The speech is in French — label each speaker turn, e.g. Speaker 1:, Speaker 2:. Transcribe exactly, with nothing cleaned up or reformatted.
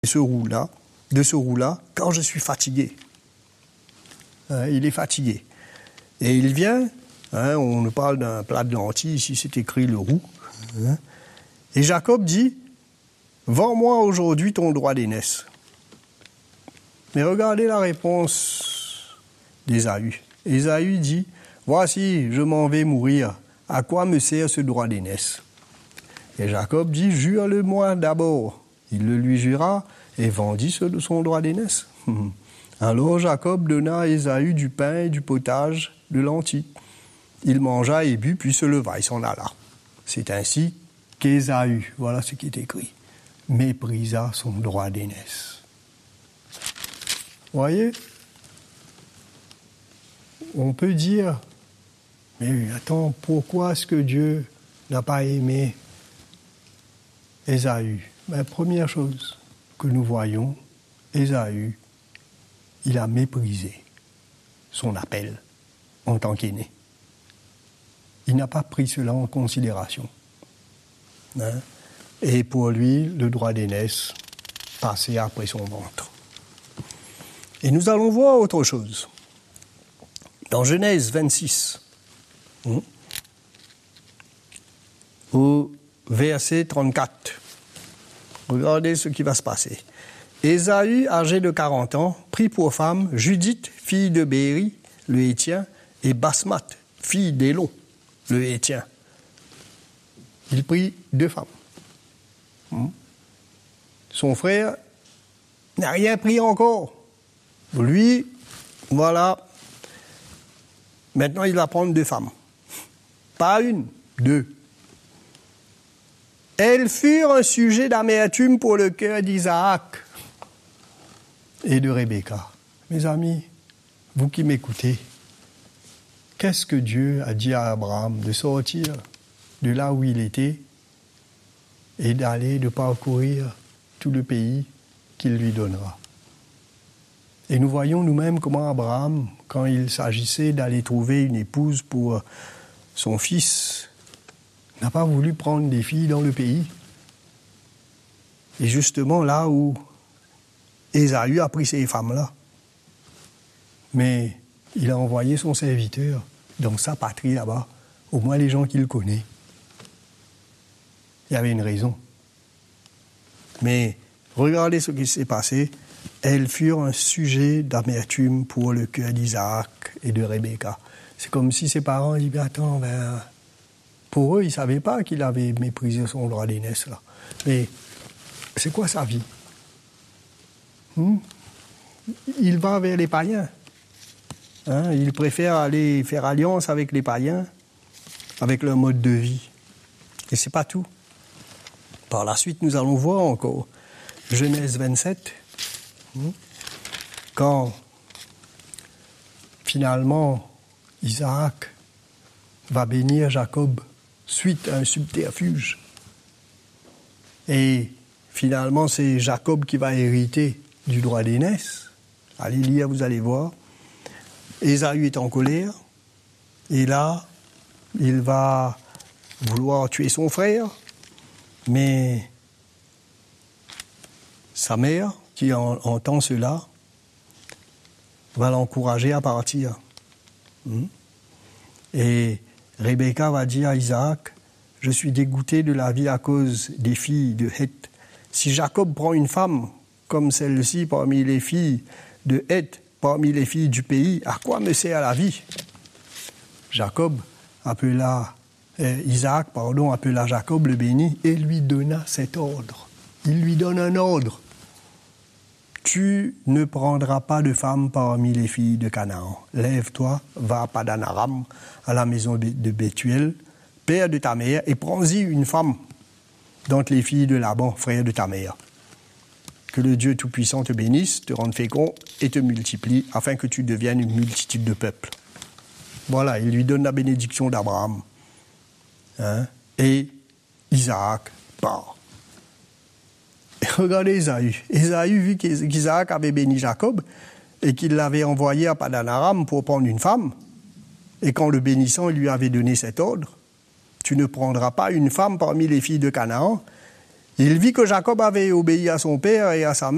Speaker 1: ce roux-là, de ce roux-là quand je suis fatigué. Hein, il est fatigué. Et il vient, hein, on nous parle d'un plat de lentilles, ici c'est écrit le roux. Hein, et Jacob dit, vends-moi aujourd'hui ton droit d'aînesse. Mais regardez la réponse d'Ésaü. Ésaü dit, voici, je m'en vais mourir. À quoi me sert ce droit d'aînesse? Et Jacob dit, jure-le-moi d'abord. Il le lui jura et vendit son droit d'aînesse. Alors Jacob donna à Ésaü du pain et du potage de lentilles. Il mangea et but, puis se leva et s'en alla. C'est ainsi qu'Ésaü, voilà ce qui est écrit, méprisa son droit d'aînesse. Voyez, on peut dire, mais attends, pourquoi est-ce que Dieu n'a pas aimé Ésaü? Ben, première chose que nous voyons, Ésaü, il a méprisé son appel en tant qu'aîné. Il n'a pas pris cela en considération. Hein? Et pour lui, le droit d'aînesse passait après son ventre. Et nous allons voir autre chose. Dans Genèse vingt-six, hein, au verset trente-quatre, regardez ce qui va se passer. Ésaü, âgé de quarante ans, prit pour femme Judith, fille de Béri, le Hétien, et Basmath, fille d'Élon, le Hétien. Il prit deux femmes. Son frère n'a rien pris encore. Lui, voilà. Maintenant, il va prendre deux femmes. Pas une, deux. Elles furent un sujet d'amertume pour le cœur d'Isaac et de Rebecca. Mes amis, vous qui m'écoutez, qu'est-ce que Dieu a dit à Abraham de sortir de là où il était et d'aller, de parcourir tout le pays qu'il lui donnera? Et nous voyons nous-mêmes comment Abraham, quand il s'agissait d'aller trouver une épouse pour son fils, n'a pas voulu prendre des filles dans le pays. Et justement là où Ésaü a pris ces femmes-là. Mais il a envoyé son serviteur dans sa patrie là-bas, au moins les gens qu'il connaît. Il y avait une raison. Mais regardez ce qui s'est passé. Elles furent un sujet d'amertume pour le cœur d'Isaac et de Rebecca. C'est comme si ses parents disaient, attends, ben, pour eux, ils ne savaient pas qu'il avait méprisé son droit d'aînesse, là. Mais c'est quoi sa vie? hmm? Il va vers les païens. Hein? Il préfère aller faire alliance avec les païens, avec leur mode de vie. Et c'est pas tout. Par la suite, nous allons voir encore Genèse vingt-sept, quand finalement Isaac va bénir Jacob suite à un subterfuge. Et finalement, c'est Jacob qui va hériter du droit d'aînesse. Allez lire, vous allez voir. Ésaü est en colère. Et là, il va vouloir tuer son frère. Mais sa mère, qui en, entend cela, va l'encourager à partir. Hmm? Et Rebecca va dire à Isaac, « Je suis dégoûté de la vie à cause des filles de Heth. Si Jacob prend une femme comme celle-ci parmi les filles de Heth, parmi les filles du pays, à quoi me sert la vie ?» Jacob appela, euh, Isaac, pardon, appela Jacob, le bénit, et lui donna cet ordre. Il lui donne un ordre. « Tu ne prendras pas de femme parmi les filles de Canaan. Lève-toi, va à Padan Aram, à la maison de Bethuel, père de ta mère, et prends-y une femme d'entre les filles de Laban, frère de ta mère. Que le Dieu Tout-Puissant te bénisse, te rende fécond et te multiplie, afin que tu deviennes une multitude de peuples. » Voilà, il lui donne la bénédiction d'Abraham. Hein? Et Isaac part. Et regardez Ésaü. Ésaü, vu qu'Isaac avait béni Jacob et qu'il l'avait envoyé à Padan Aram pour prendre une femme, et qu'en le bénissant, il lui avait donné cet ordre, « Tu ne prendras pas une femme parmi les filles de Canaan », il vit que Jacob avait obéi à son père et à sa mère.